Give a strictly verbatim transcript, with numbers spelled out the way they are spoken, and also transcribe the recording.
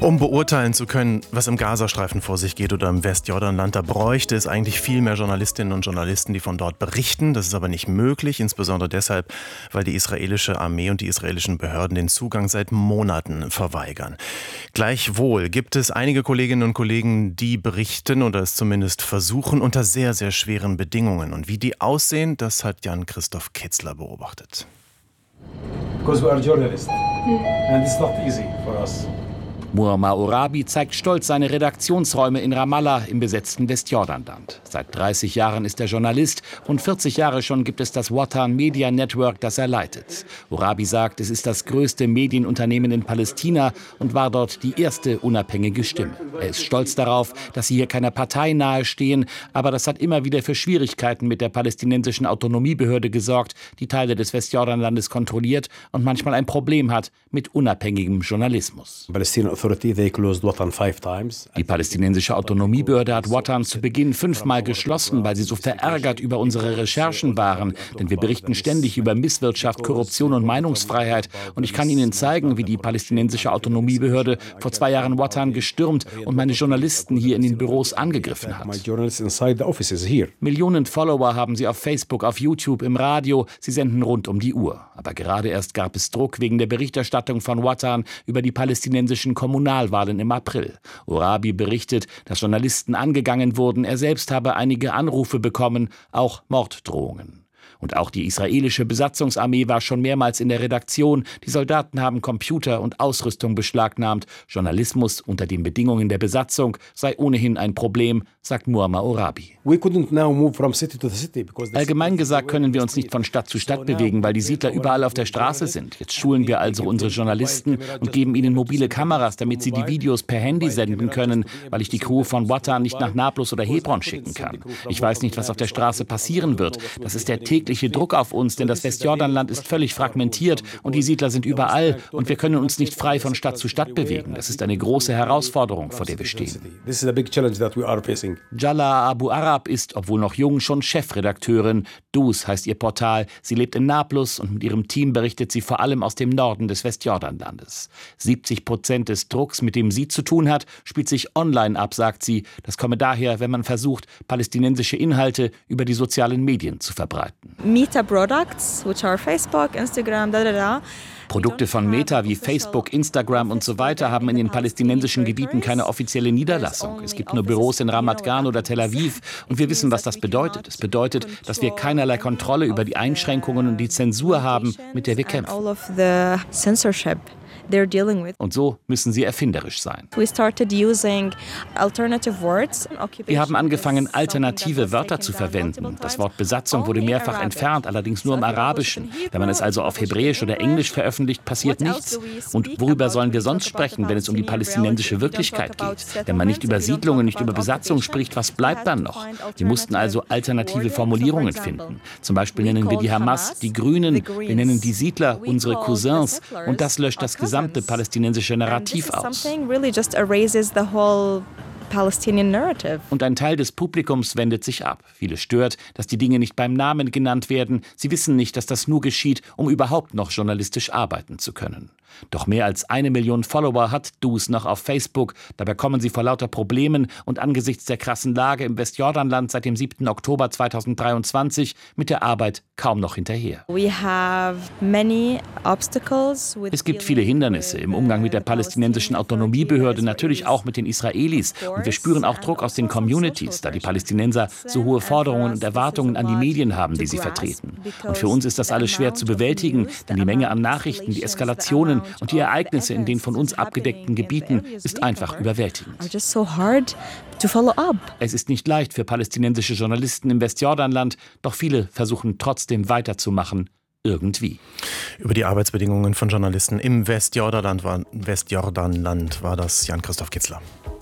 Um beurteilen zu können, was im Gazastreifen vor sich geht oder im Westjordanland, da bräuchte es eigentlich viel mehr Journalistinnen und Journalisten, die von dort berichten. Das ist aber nicht möglich, insbesondere deshalb, weil die israelische Armee und die israelischen Behörden den Zugang seit Monaten verweigern. Gleichwohl gibt es einige Kolleginnen und Kollegen, die berichten oder es zumindest versuchen unter sehr, sehr schweren Bedingungen. Und wie die aussehen, das hat Jan-Christoph Kitzler beobachtet. Because we are journalists and it's not easy for us. Muammar Orabi zeigt stolz seine Redaktionsräume in Ramallah im besetzten Westjordanland. Seit dreißig Jahren ist er Journalist. Rund vierzig Jahre schon gibt es das Watan Media Network, das er leitet. Orabi sagt, es ist das größte Medienunternehmen in Palästina und war dort die erste unabhängige Stimme. Er ist stolz darauf, dass sie hier keiner Partei nahestehen, aber das hat immer wieder für Schwierigkeiten mit der palästinensischen Autonomiebehörde gesorgt, die Teile des Westjordanlandes kontrolliert und manchmal ein Problem hat mit unabhängigem Journalismus. Die palästinensische Autonomiebehörde hat Watan zu Beginn fünfmal geschlossen, weil sie so verärgert über unsere Recherchen waren. Denn wir berichten ständig über Misswirtschaft, Korruption und Meinungsfreiheit. Und ich kann Ihnen zeigen, wie die palästinensische Autonomiebehörde vor zwei Jahren Watan gestürmt und meine Journalisten hier in den Büros angegriffen hat. Millionen Follower haben sie auf Facebook, auf YouTube, im Radio. Sie senden rund um die Uhr. Aber gerade erst gab es Druck wegen der Berichterstattung von Watan über die palästinensischen Kommunalwahlen im April. Orabi berichtet, dass Journalisten angegangen wurden. Er selbst habe einige Anrufe bekommen, auch Morddrohungen. Und auch die israelische Besatzungsarmee war schon mehrmals in der Redaktion. Die Soldaten haben Computer und Ausrüstung beschlagnahmt. Journalismus unter den Bedingungen der Besatzung sei ohnehin ein Problem, sagt Muammar Orabi. Allgemein gesagt können wir uns nicht von Stadt zu Stadt bewegen, weil die Siedler überall auf der Straße sind. Jetzt schulen wir also unsere Journalisten und geben ihnen mobile Kameras, damit sie die Videos per Handy senden können, weil ich die Crew von Watan nicht nach Nablus oder Hebron schicken kann. Ich weiß nicht, was auf der Straße passieren wird. Das ist der tägliche Druck auf uns, denn das Westjordanland ist völlig fragmentiert und die Siedler sind überall und wir können uns nicht frei von Stadt zu Stadt bewegen. Das ist eine große Herausforderung, vor der wir stehen. Jallah Abu Arab ist, obwohl noch jung, schon Chefredakteurin. Dus heißt ihr Portal. Sie lebt in Nablus und mit ihrem Team berichtet sie vor allem aus dem Norden des Westjordanlandes. siebzig Prozent des Drucks, mit dem sie zu tun hat, spielt sich online ab, sagt sie. Das komme daher, wenn man versucht, palästinensische Inhalte über die sozialen Medien zu verbreiten. Meta products, which are Facebook, Instagram, da da da. Produkte von Meta wie Facebook, Instagram und so weiter haben in den palästinensischen Gebieten keine offizielle Niederlassung. Es gibt nur Büros in Ramat Gan oder Tel Aviv. Und wir wissen, was das bedeutet. Es bedeutet, dass wir keinerlei Kontrolle über die Einschränkungen und die Zensur haben, mit der wir kämpfen. Und so müssen sie erfinderisch sein. Wir haben angefangen, alternative Wörter zu verwenden. Das Wort Besatzung wurde mehrfach entfernt, allerdings nur im Arabischen. Wenn man es also auf Hebräisch oder Englisch veröffentlicht, passiert nichts. Und worüber sollen wir sonst sprechen, wenn es um die palästinensische Wirklichkeit geht? Wenn man nicht über Siedlungen, nicht über Besatzung spricht, was bleibt dann noch? Wir mussten also alternative Formulierungen finden. Zum Beispiel nennen wir die Hamas die Grünen, wir nennen die Siedler unsere Cousins und das löscht das gesamte palästinensische Narrativ aus. Und ein Teil des Publikums wendet sich ab. Viele stört, dass die Dinge nicht beim Namen genannt werden. Sie wissen nicht, dass das nur geschieht, um überhaupt noch journalistisch arbeiten zu können. Doch mehr als eine Million Follower hat Dus noch auf Facebook. Dabei kommen sie vor lauter Problemen und angesichts der krassen Lage im Westjordanland seit dem siebten Oktober zweitausenddreiundzwanzig mit der Arbeit kaum noch hinterher. Es gibt viele Hindernisse im Umgang mit der palästinensischen Autonomiebehörde, natürlich auch mit den Israelis. Und wir spüren auch Druck aus den Communities, da die Palästinenser so hohe Forderungen und Erwartungen an die Medien haben, die sie vertreten. Und für uns ist das alles schwer zu bewältigen, denn die Menge an Nachrichten, die Eskalationen und die Ereignisse in den von uns abgedeckten Gebieten ist einfach überwältigend. Es ist nicht leicht für palästinensische Journalisten im Westjordanland, doch viele versuchen trotzdem weiterzumachen, irgendwie. Über die Arbeitsbedingungen von Journalisten im Westjordanland war, Westjordanland war das Jan-Christoph Kitzler.